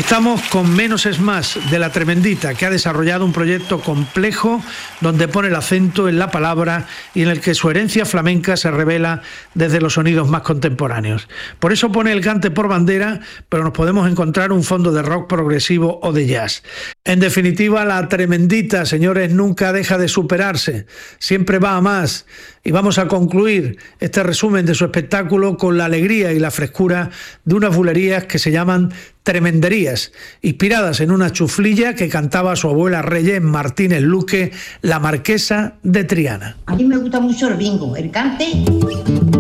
Estamos con Menos es Más, de La Tremendita, que ha desarrollado un proyecto complejo donde pone el acento en la palabra y en el que su herencia flamenca se revela desde los sonidos más contemporáneos. Por eso pone el cante por bandera, pero nos podemos encontrar un fondo de rock progresivo o de jazz. En definitiva, La Tremendita, señores, nunca deja de superarse, siempre va a más. Y vamos a concluir este resumen de su espectáculo con la alegría y la frescura de unas bulerías que se llaman Tremenderías, inspiradas en una chuflilla que cantaba su abuela Reyes Martínez Luque, la marquesa de Triana. A mí me gusta mucho el bingo, el cante.